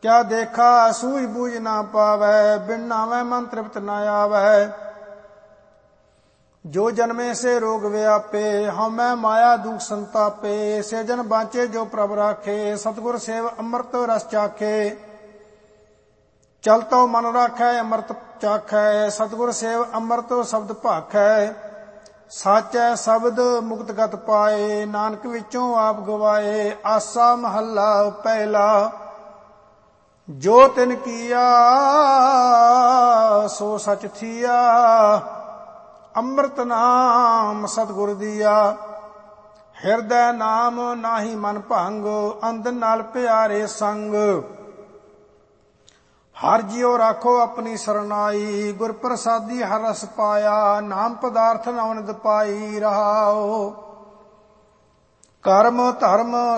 क्या देखा सूझ बूझ ना पावै, बिन नावै मन तृप्त न आवै। जो जन्मे से रोग व्यापे, हमै माया दुख संतापे। से जन बाँचे जो प्रभ राखे, सतगुर सेव अमृत रस चाखे। चल तो मन राखै अमृत चाखै, सतगुर सेव अमृत शब्द भाखै। साचै शब्द मुक्त गत पाए, नानक विचों आप गवाए। आसा महला पहला, जो तिन किया सो सच थिया। अमृत नाम सतगुर दिया, हिरदै नाम नाहि मन भंग। अंध नाल प्यारे संग, हर जियो राखो अपनी सरनाई। गुर प्रसादी हर रस पाया, नाम पदार्थ नवनित पाई रहाओ। कर्म धर्म